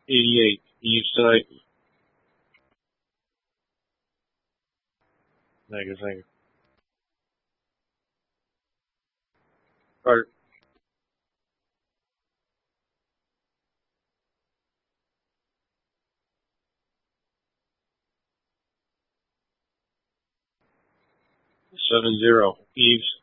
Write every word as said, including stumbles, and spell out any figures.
eighty-eight, Eves tonight. Thank you, thank you. Carter. Seven zero, Eves.